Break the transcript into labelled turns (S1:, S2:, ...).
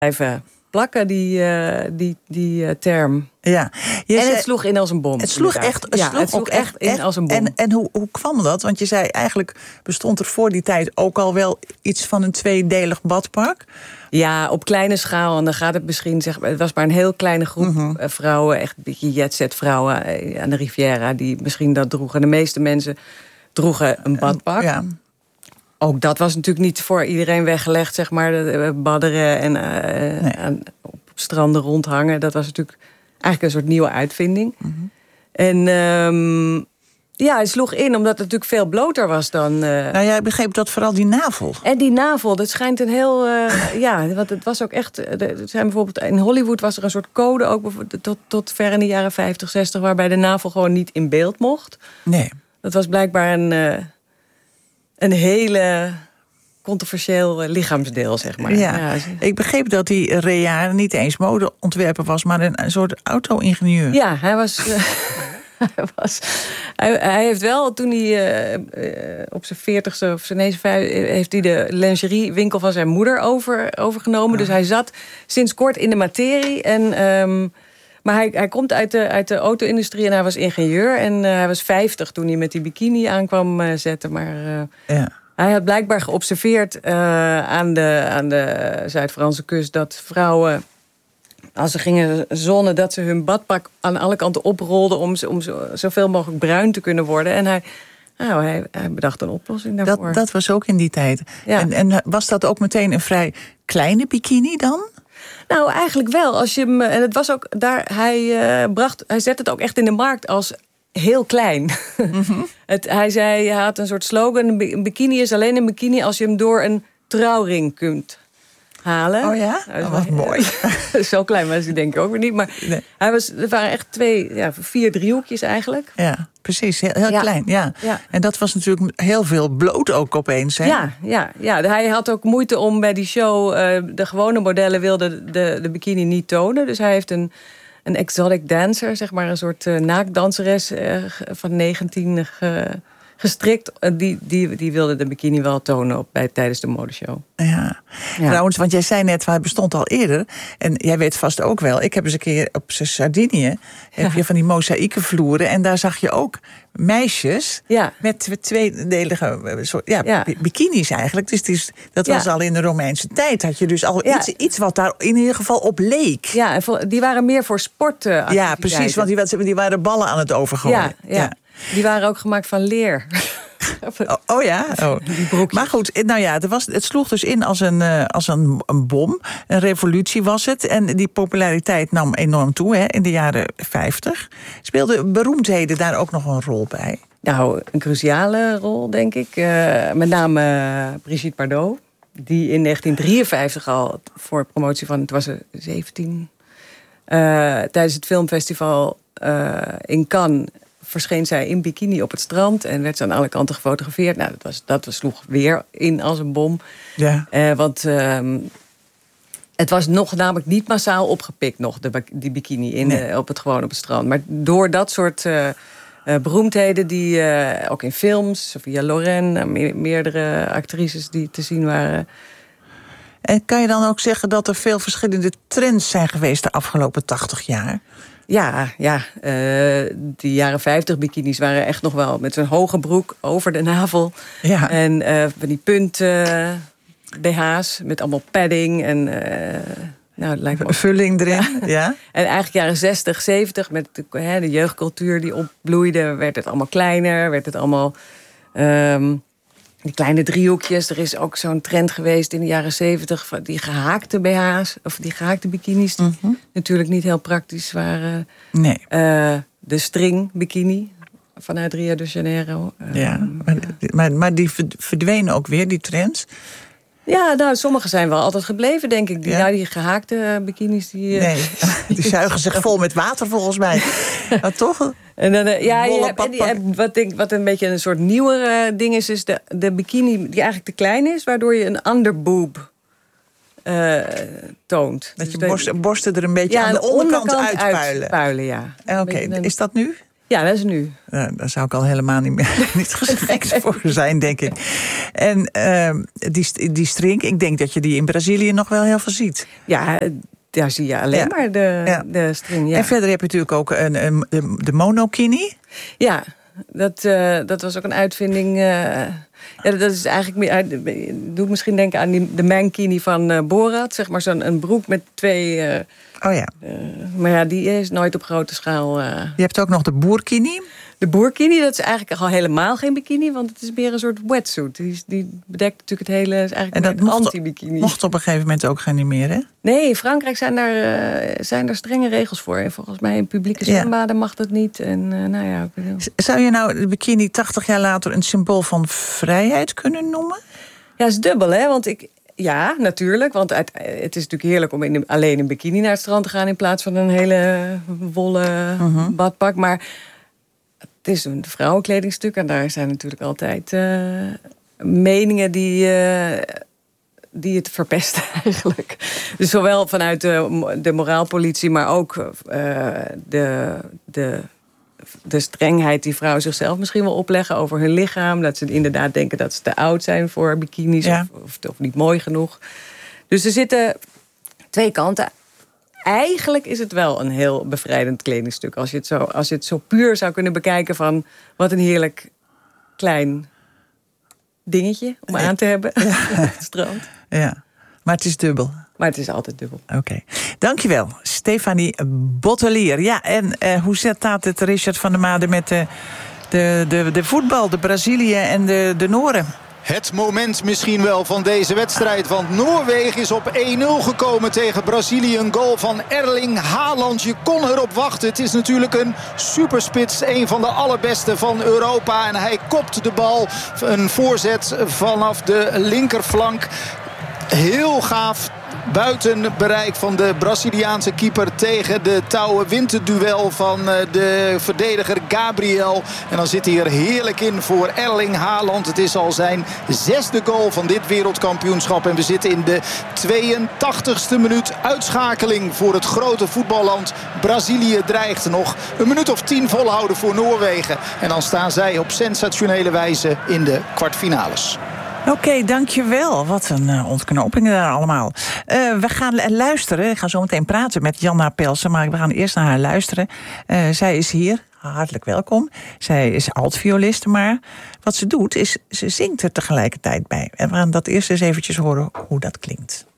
S1: Blijven plakken, die term.
S2: Ja.
S1: Het sloeg in als een bom.
S2: Het sloeg echt
S1: in als een bom.
S2: En hoe kwam dat? Want je zei eigenlijk bestond er voor die tijd ook al wel iets van een tweedelig badpak.
S1: Ja, op kleine schaal. En dan gaat het misschien, het was maar een heel kleine groep vrouwen. Echt een beetje jetset vrouwen aan de Riviera die misschien dat droegen. De meeste mensen droegen een badpak.
S2: Ja.
S1: Ook dat was natuurlijk niet voor iedereen weggelegd, zeg maar. Badderen en op stranden rondhangen. Dat was natuurlijk eigenlijk een soort nieuwe uitvinding. En het sloeg in, omdat het natuurlijk veel bloter was dan...
S2: ik begreep dat vooral die navel.
S1: En die navel, dat schijnt een heel... want het was ook echt... Er zijn bijvoorbeeld in Hollywood was er een soort code, ook tot ver in de jaren 50, 60... waarbij de navel gewoon niet in beeld mocht.
S2: Nee.
S1: Dat was blijkbaar een hele controversieel lichaamsdeel, zeg maar.
S2: Ja. Ik begreep dat die Rea niet eens modeontwerper was, maar een soort auto-ingenieur.
S1: Ja, hij was... Hij heeft wel, toen hij op zijn 40ste of zijn 50ste... heeft hij de lingeriewinkel van zijn moeder overgenomen. Dus hij zat sinds kort in de materie. Maar hij komt uit de auto-industrie en hij was ingenieur. En hij was 50 toen hij met die bikini aankwam zetten. Maar hij had blijkbaar geobserveerd aan de Zuid-Franse kust... dat vrouwen, als ze gingen zonnen, dat ze hun badpak aan alle kanten oprolden... om zoveel mogelijk bruin te kunnen worden. En hij bedacht een oplossing daarvoor. Dat
S2: was ook in die tijd. Ja. En was dat ook meteen een vrij kleine bikini dan?
S1: Nou, eigenlijk wel. Als je hem, en het was ook daar, hij zette het ook echt in de markt als heel klein. Hij had een soort slogan: een bikini is alleen een bikini als je hem door een trouwring kunt halen.
S2: Oh ja? Wat mooi.
S1: Zo klein was hij denk ik ook weer niet. Maar er waren echt 4 driehoekjes eigenlijk.
S2: Ja, precies. Heel klein. Ja. En dat was natuurlijk heel veel bloot ook opeens. Hè?
S1: Ja. Hij had ook moeite om bij die show... de gewone modellen wilden de bikini niet tonen. Dus hij heeft een exotic dancer, zeg maar een soort naaktdanseres van 19 gestrikt. Die wilde de bikini wel tonen tijdens de modeshow.
S2: Ja. Trouwens, want jij zei net, hij bestond al eerder. En jij weet vast ook wel, ik heb eens een keer op Sardinië... heb je van die mozaïekenvloeren. En daar zag je ook meisjes met tweedelige bikinis eigenlijk. Dus dat was al in de Romeinse tijd. Had je dus al iets wat daar in ieder geval op leek.
S1: Ja, en die waren meer voor sportactiviteiten.
S2: Ja, precies, want die waren ballen aan het overgooien.
S1: Ja. Die waren ook gemaakt van leer. Die broekjes.
S2: Maar goed, het sloeg dus in als een bom. Een revolutie was het. En die populariteit nam enorm toe in de jaren 50. Speelden beroemdheden daar ook nog een rol bij?
S1: Nou, een cruciale rol, denk ik. Met name Brigitte Bardot. Die in 1953 al voor promotie van... Het was 17. Tijdens het filmfestival in Cannes... verscheen zij in bikini op het strand en werd ze aan alle kanten gefotografeerd. Nou, dat sloeg weer in als een bom. Ja. Want het was namelijk niet massaal opgepikt nog, die bikini op het strand. Maar door dat soort beroemdheden die ook in films, Sophia Loren, meerdere actrices die te zien waren.
S2: En kan je dan ook zeggen dat er veel verschillende trends zijn geweest de afgelopen 80 jaar?
S1: Ja. Die jaren 50 bikinis waren echt nog wel met zo'n hoge broek over de navel. Ja. En van die punt BH's met allemaal padding en het lijkt me
S2: vulling erin. Ja.
S1: En eigenlijk jaren 60, 70 met de jeugdcultuur die opbloeide, werd het allemaal kleiner, werd het allemaal die kleine driehoekjes. Er is ook zo'n trend geweest in de jaren 70... van die gehaakte BH's, of die gehaakte bikinis... die natuurlijk niet heel praktisch waren.
S2: Nee.
S1: De string bikini vanuit Rio de Janeiro.
S2: Maar die verdwenen ook weer, die trends?
S1: Ja, sommige zijn wel altijd gebleven, denk ik. Die gehaakte bikinis... die
S2: zuigen zich vol met water, volgens mij. Maar toch?
S1: En dan, wat een beetje een soort nieuwere ding is de bikini die eigenlijk te klein is, waardoor je een underboob toont.
S2: Dat je borsten er een beetje aan de onderkant uitpuilen.
S1: Ja.
S2: Oké, is dat nu?
S1: Ja, dat is nu.
S2: Daar zou ik al helemaal niet geschikt voor zijn, denk ik. En die string, ik denk dat je die in Brazilië nog wel heel veel ziet.
S1: Ja, daar zie je alleen maar de string. Ja.
S2: En verder heb je natuurlijk ook de monokini.
S1: Ja, dat was ook een uitvinding. Dat is eigenlijk meer. Doet misschien denken aan de mankini van Borat. Zeg maar zo'n broek met twee. Maar ja, die is nooit op grote schaal.
S2: Je hebt ook nog de burkini.
S1: De burkini, dat is eigenlijk al helemaal geen bikini, want het is meer een soort wetsuit. Die bedekt natuurlijk het hele. Is eigenlijk
S2: en dat
S1: anti-bikini.
S2: Mocht op een gegeven moment ook geen meer, hè?
S1: Nee, in Frankrijk zijn er strenge regels voor. En volgens mij in publieke zwembaden mag dat niet. En
S2: Zou je nou de bikini 80 jaar later een symbool van vrijheid kunnen noemen?
S1: Ja, is dubbel, hè? Want ja, natuurlijk. Want het is natuurlijk heerlijk om alleen in bikini naar het strand te gaan in plaats van een hele wollen badpak. Maar het is een vrouwenkledingstuk en daar zijn natuurlijk altijd meningen die het verpesten eigenlijk. Dus zowel vanuit de moraalpolitie, maar ook de strengheid die vrouwen zichzelf misschien wel opleggen over hun lichaam. Dat ze inderdaad denken dat ze te oud zijn voor bikinis of niet mooi genoeg. Dus er zitten twee kanten. Eigenlijk is het wel een heel bevrijdend kledingstuk. Als je het zo puur zou kunnen bekijken van wat een heerlijk klein dingetje om aan te hebben op het strand.
S2: Ja, maar het is dubbel.
S1: Maar het is altijd dubbel.
S2: Oké. Dankjewel, Stefanie Bottelier. Ja, en hoe staat het, Richard van der Made, met de voetbal, de Brazilië en de Nooren?
S3: Het moment misschien wel van deze wedstrijd. Want Noorwegen is op 1-0 gekomen tegen Brazilië. Een goal van Erling Haaland. Je kon erop wachten. Het is natuurlijk een superspits. Een van de allerbeste van Europa. En hij kopt de bal. Een voorzet vanaf de linkerflank. Heel gaaf. Buiten bereik van de Braziliaanse keeper tegen de touwen. Wint het duel van de verdediger Gabriel. En dan zit hij er heerlijk in voor Erling Haaland. Het is al zijn 6e goal van dit wereldkampioenschap. En we zitten in de 82e minuut. Uitschakeling voor het grote voetballand. Brazilië dreigt nog een minuut of 10 volhouden voor Noorwegen. En dan staan zij op sensationele wijze in de kwartfinales.
S2: Oké, dankjewel. Wat een ontknopingen daar allemaal. We gaan luisteren. Ik ga zo meteen praten met Janna Pelsen, maar we gaan eerst naar haar luisteren. Zij is hier. Hartelijk welkom. Zij is altvioliste, maar wat ze doet is, ze zingt er tegelijkertijd bij. En we gaan dat eerst eens eventjes horen hoe dat klinkt.